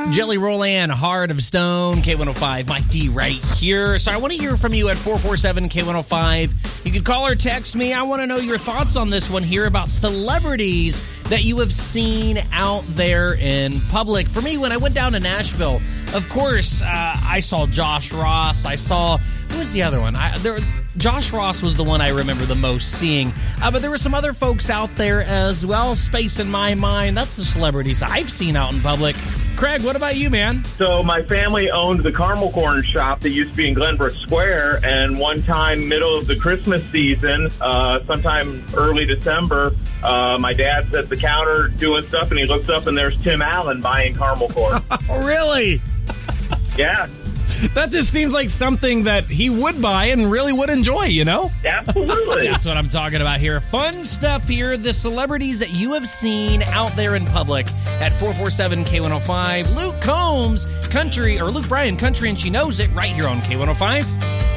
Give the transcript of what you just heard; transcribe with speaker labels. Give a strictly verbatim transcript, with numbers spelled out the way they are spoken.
Speaker 1: Jelly Roll and Heart of Stone, K one oh five, Mike D right here. So I want to hear from you at four four seven K one oh five. You can call or text me. I want to know your thoughts on this one here about celebrities that you have seen out there in public. For me, when I went down to Nashville, of course, uh, I saw Josh Ross. I saw, who was the other one? I, there, Josh Ross was the one I remember the most seeing. Uh, but there were some other folks out there as well. Space in my mind. That's the celebrities I've seen out in public. Craig, what about you, man?
Speaker 2: So my family owned the caramel corn shop that used to be in Glenbrook Square, and one time, middle of the Christmas season, uh, sometime early December, uh, my dad's at the counter doing stuff, and he looks up, and there's Tim Allen buying caramel corn.
Speaker 1: Really?
Speaker 2: Yeah.
Speaker 1: That just seems like something that he would buy and really would enjoy, you know?
Speaker 2: Absolutely.
Speaker 1: That's what I'm talking about here. Fun stuff here. The celebrities that you have seen out there in public at four four seven K one oh five. Luke Combs, country, or Luke Bryan, country, and she knows it right here on K one oh five.